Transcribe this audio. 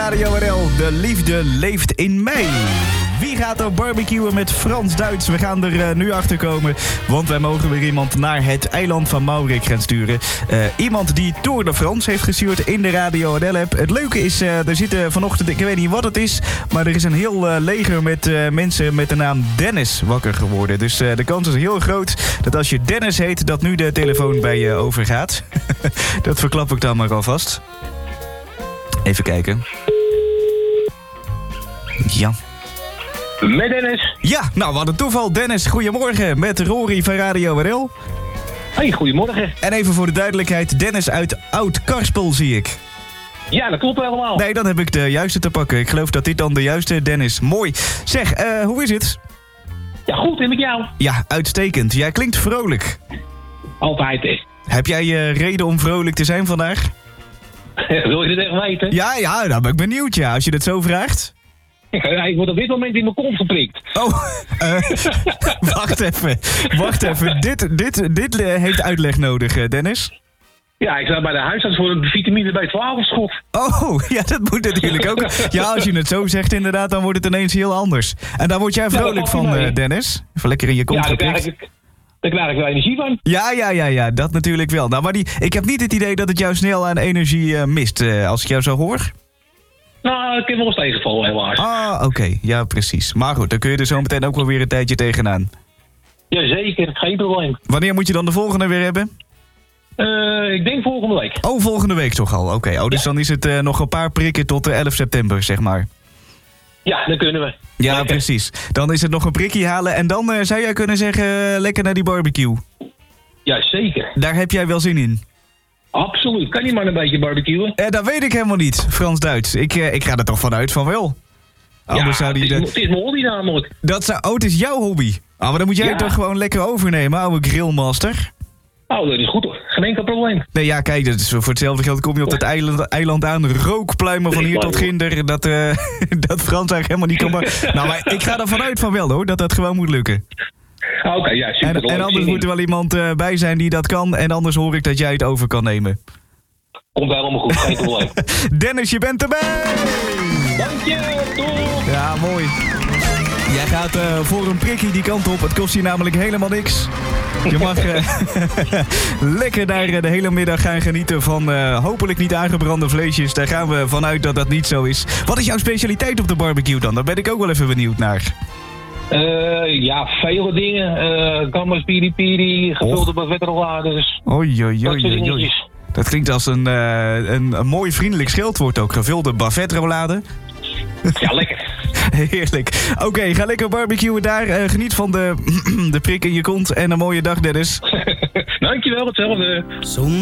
Radio RL. De liefde leeft in mij. Wie gaat er barbecuen met Frans-Duits? We gaan er nu achter komen, want wij mogen weer iemand naar het eiland van Maurik gaan sturen. Iemand die Tour de France heeft gestuurd in de Radio RL-app. Het leuke is, er zitten vanochtend, ik weet niet wat het is, maar er is een heel leger met mensen met de naam Dennis wakker geworden. Dus de kans is heel groot dat als je Dennis heet, dat nu de telefoon bij je overgaat. Dat verklap ik dan maar alvast. Even kijken. Ja. Met Dennis. Ja, nou wat een toeval. Dennis, goedemorgen. Met Rory van Radio RL. Hey, goedemorgen. En even voor de duidelijkheid, Dennis uit Oud-Karspel zie ik. Ja, dat klopt helemaal. Nee, dan heb ik de juiste te pakken. Ik geloof dat dit dan de juiste Dennis. Mooi. Zeg, hoe is het? Ja, goed, en met jou? Ja, uitstekend. Jij klinkt vrolijk. Altijd, hè. Heb jij reden om vrolijk te zijn vandaag? Wil je het echt weten? Ja, nou ben ik benieuwd, ja. Als je het zo vraagt. Ja, ik word op dit moment in mijn kont geprikt. Oh, wacht even. Dit heeft uitleg nodig, Dennis. Ja, ik sta bij de huisarts voor een vitamine B12 schot. Oh, ja, dat moet natuurlijk ook. Ja, als je het zo zegt inderdaad, dan wordt het ineens heel anders. En daar word jij vrolijk van, Dennis? Even lekker in je kont geprikt. Daar krijg ik wel energie van. Ja, dat natuurlijk wel. Nou, maar ik heb niet het idee dat het jou snel aan energie mist, als ik jou zo hoor. Nou, ik heb wel eens tegenvallen, helaas. Ah, oké. Ja, precies. Maar goed, dan kun je er zo meteen ook wel weer een tijdje tegenaan. Jazeker, geen probleem. Wanneer moet je dan de volgende weer hebben? Ik denk volgende week. Oh, volgende week toch al. Oké. Dus dan is het nog een paar prikken tot de 11 september, zeg maar. Ja, dan kunnen we. Ja, lekker. Precies. Dan is het nog een prikje halen en dan zou jij kunnen zeggen lekker naar die barbecue. Ja, zeker. Daar heb jij wel zin in. Absoluut. Kan je maar een beetje barbecuen? Dat weet ik helemaal niet, Frans-Duits. Ik ga er toch vanuit van wel. Anders zou die het is mijn hobby namelijk. Het is jouw hobby. Maar dan moet jij het toch gewoon lekker overnemen, oude grillmaster. Oh, dat is goed hoor. Geen enkel probleem. Nee, ja, kijk, dat is voor hetzelfde geld kom je op dat eiland aan. Rookpluimen van hier tot ginder. Dat Frans eigenlijk helemaal niet kan maken. Nou, maar ik ga er vanuit van wel hoor, dat gewoon moet lukken. Oké, ja, super. En anders moet er wel iemand bij zijn die dat kan. En anders hoor ik dat jij het over kan nemen. Komt helemaal goed, geen probleem. Dennis, je bent erbij! Dank je, doei! Ja, mooi. Jij gaat voor een prikkie die kant op. Het kost je namelijk helemaal niks. Je mag lekker daar de hele middag gaan genieten van hopelijk niet aangebrande vleesjes. Daar gaan we vanuit dat dat niet zo is. Wat is jouw specialiteit op de barbecue dan? Daar ben ik ook wel even benieuwd naar. Ja, vele dingen. Gambas, piri-piri, gevulde bavetrolades. Oei. Dat klinkt als een mooi vriendelijk scheldwoord ook. Gevulde bavetrolade. Ja, lekker. Heerlijk. Oké, ga lekker barbecuen daar. Geniet van de prik in je kont. En een mooie dag, Dennis. Dankjewel, hetzelfde.